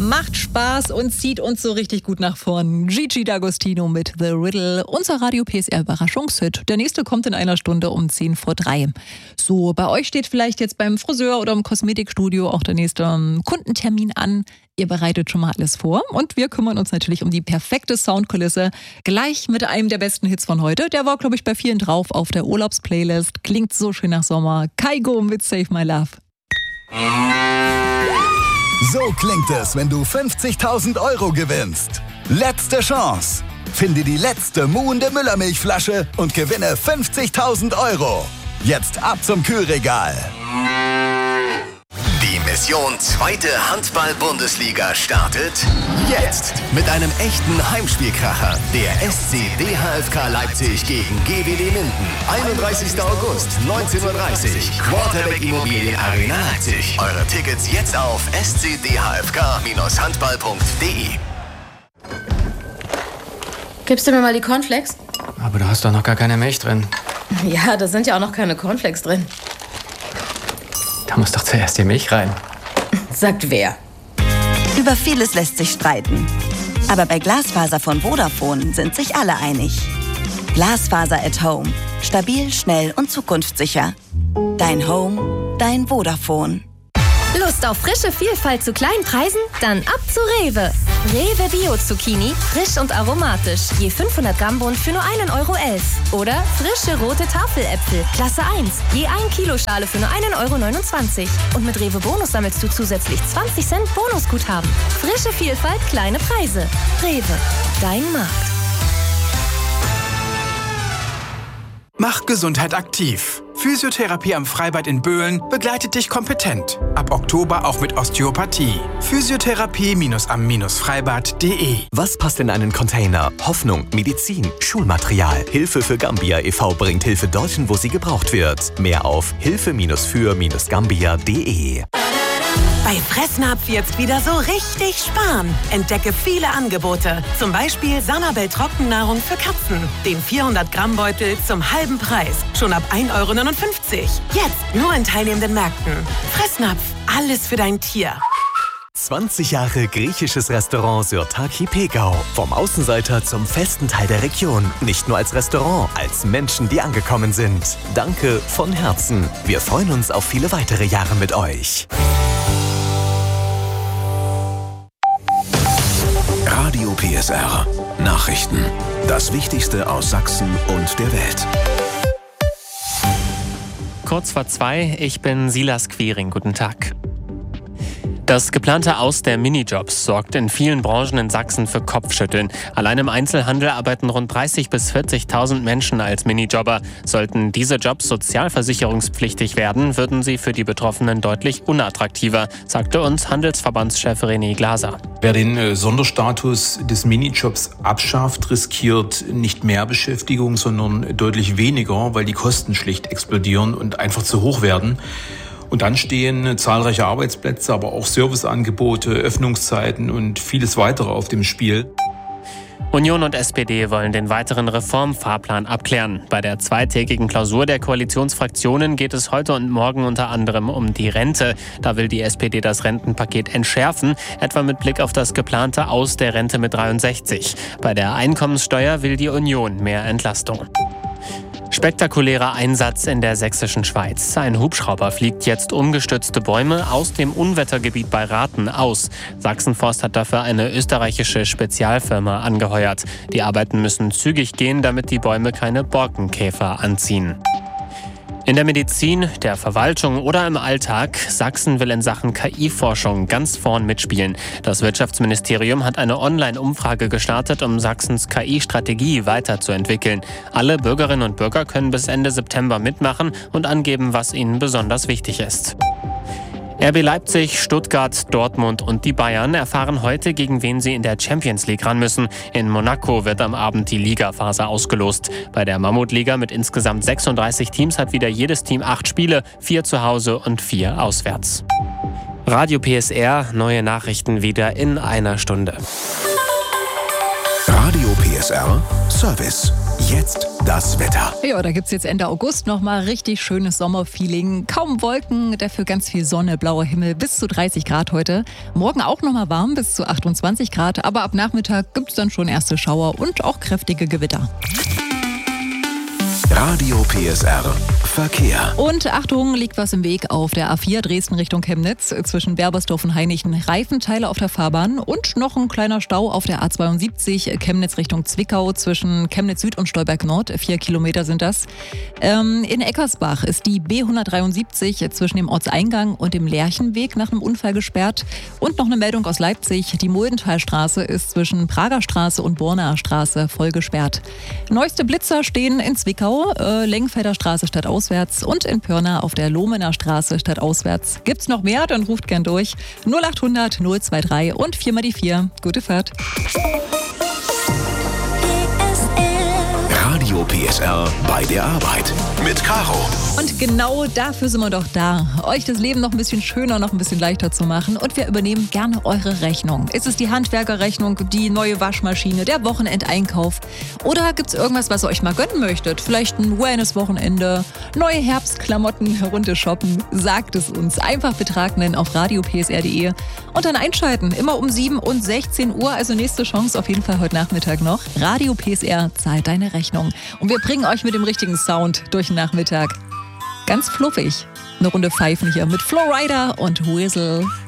macht Spaß und zieht uns so richtig gut nach vorn. Gigi D'Agostino mit The Riddle, unser Radio PSR Überraschungshit. Der nächste kommt in einer Stunde um 2:10. So, bei euch steht vielleicht jetzt beim Friseur oder im Kosmetikstudio auch der nächste Kundentermin an. Ihr bereitet schon mal alles vor und wir kümmern uns natürlich um die perfekte Soundkulisse. Gleich mit einem der besten Hits von heute. Der war, glaube ich, bei vielen drauf auf der Urlaubsplaylist. Klingt so schön nach Sommer. Kygo mit Save My Love. So klingt es, wenn du 50.000 € gewinnst. Letzte Chance. Finde die letzte muhende Müllermilchflasche und gewinne 50.000 €. Jetzt ab zum Kühlregal. Die Mission zweite Handball-Bundesliga startet jetzt mit einem echten Heimspielkracher. Der SC DHFK Leipzig gegen GWD Minden. 31. August, 19:30 Uhr. Quarterback Immobilien Arena Leipzig. Eure Tickets jetzt auf scdhfk-handball.de. Gibst du mir mal die Cornflakes? Aber da hast doch noch gar keine Milch drin. Ja, da sind ja auch noch keine Cornflakes drin. Da muss doch zuerst die Milch rein. Sagt wer? Über vieles lässt sich streiten. Aber bei Glasfaser von Vodafone sind sich alle einig. Glasfaser at Home. Stabil, schnell und zukunftssicher. Dein Home, dein Vodafone. Lust auf frische Vielfalt zu kleinen Preisen? Dann ab zu Rewe. Rewe Bio-Zucchini, frisch und aromatisch. Je 500 Gramm Bund für nur 1,11 €. Oder frische rote Tafeläpfel, Klasse 1. Je 1 Kilo Schale für nur 1,29 €. Und mit Rewe Bonus sammelst du zusätzlich 20 Cent Bonusguthaben. Frische Vielfalt, kleine Preise. Rewe, dein Markt. Mach Gesundheit aktiv. Physiotherapie am Freibad in Böhlen begleitet dich kompetent. Ab Oktober auch mit Osteopathie. Physiotherapie-am-freibad.de. Was passt in einen Container? Hoffnung, Medizin, Schulmaterial. Hilfe für Gambia e.V. bringt Hilfe dorthin, wo sie gebraucht wird. Mehr auf hilfe-für-gambia.de. Bei Fressnapf jetzt wieder so richtig sparen. Entdecke viele Angebote. Zum Beispiel Sanabel Trockennahrung für Katzen. Den 400-Gramm-Beutel zum halben Preis. Schon ab 1,59 €. Jetzt nur in teilnehmenden Märkten. Fressnapf, alles für dein Tier. 20 Jahre griechisches Restaurant Sirtaki Pekau. Vom Außenseiter zum festen Teil der Region. Nicht nur als Restaurant, als Menschen, die angekommen sind. Danke von Herzen. Wir freuen uns auf viele weitere Jahre mit euch. Radio PSR. Nachrichten. Das Wichtigste aus Sachsen und der Welt. Kurz vor 2, ich bin Silas Quiring. Guten Tag. Das geplante Aus der Minijobs sorgt in vielen Branchen in Sachsen für Kopfschütteln. Allein im Einzelhandel arbeiten rund 30.000 bis 40.000 Menschen als Minijobber. Sollten diese Jobs sozialversicherungspflichtig werden, würden sie für die Betroffenen deutlich unattraktiver, sagte uns Handelsverbandschef René Glaser. Wer den Sonderstatus des Minijobs abschafft, riskiert nicht mehr Beschäftigung, sondern deutlich weniger, weil die Kosten schlicht explodieren und einfach zu hoch werden. Und dann stehen zahlreiche Arbeitsplätze, aber auch Serviceangebote, Öffnungszeiten und vieles weitere auf dem Spiel. Union und SPD wollen den weiteren Reformfahrplan abklären. Bei der zweitägigen Klausur der Koalitionsfraktionen geht es heute und morgen unter anderem um die Rente. Da will die SPD das Rentenpaket entschärfen, etwa mit Blick auf das geplante Aus der Rente mit 63. Bei der Einkommenssteuer will die Union mehr Entlastung. Spektakulärer Einsatz in der sächsischen Schweiz. Ein Hubschrauber fliegt jetzt umgestürzte Bäume aus dem Unwettergebiet bei Rathen aus. Sachsenforst hat dafür eine österreichische Spezialfirma angeheuert. Die Arbeiten müssen zügig gehen, damit die Bäume keine Borkenkäfer anziehen. In der Medizin, der Verwaltung oder im Alltag, Sachsen will in Sachen KI-Forschung ganz vorn mitspielen. Das Wirtschaftsministerium hat eine Online-Umfrage gestartet, um Sachsens KI-Strategie weiterzuentwickeln. Alle Bürgerinnen und Bürger können bis Ende September mitmachen und angeben, was ihnen besonders wichtig ist. RB Leipzig, Stuttgart, Dortmund und die Bayern erfahren heute, gegen wen sie in der Champions League ran müssen. In Monaco wird am Abend die Ligaphase ausgelost. Bei der Mammutliga mit insgesamt 36 Teams hat wieder jedes Team 8 Spiele, 4 zu Hause und 4 auswärts. Radio PSR, neue Nachrichten wieder in einer Stunde. Radio PSR Service. Jetzt das Wetter. Ja, da gibt's jetzt Ende August nochmal richtig schönes Sommerfeeling. Kaum Wolken, dafür ganz viel Sonne, blauer Himmel, bis zu 30 Grad heute. Morgen auch nochmal warm, bis zu 28 Grad. Aber ab Nachmittag gibt's dann schon erste Schauer und auch kräftige Gewitter. Radio PSR Verkehr. Und Achtung, liegt was im Weg auf der A4 Dresden Richtung Chemnitz zwischen Berbersdorf und Hainichen. Reifenteile auf der Fahrbahn und noch ein kleiner Stau auf der A72 Chemnitz Richtung Zwickau zwischen Chemnitz Süd und Stolberg Nord. 4 Kilometer sind das. In Eckersbach ist die B173 zwischen dem Ortseingang und dem Lerchenweg nach einem Unfall gesperrt. Und noch eine Meldung aus Leipzig. Die Muldenthalstraße ist zwischen Prager Straße und Bornaer Straße voll gesperrt. Neueste Blitzer stehen in Zwickau. Lengfelder Straße stadtauswärts und in Pirna auf der Lohmener Straße stadtauswärts. Gibt's noch mehr? Dann ruft gern durch. 0800 023 und 4 mal die 4. Gute Fahrt. Radio PSR bei der Arbeit mit Caro. Und genau dafür sind wir doch da, euch das Leben noch ein bisschen schöner, noch ein bisschen leichter zu machen. Und wir übernehmen gerne eure Rechnung. Ist es die Handwerkerrechnung, die neue Waschmaschine, der Wochenendeinkauf? Oder gibt es irgendwas, was ihr euch mal gönnen möchtet? Vielleicht ein Wellness-Wochenende, neue Herbstklamotten, Runde shoppen? Sagt es uns. Einfach Betrag nennen auf radiopsr.de und dann einschalten. Immer um 7 und 16 Uhr, also nächste Chance auf jeden Fall heute Nachmittag noch. Radio PSR zahlt deine Rechnung. Und wir bringen euch mit dem richtigen Sound durch den Nachmittag. Ganz fluffig. Eine Runde pfeifen hier mit Flowrider und Whistle.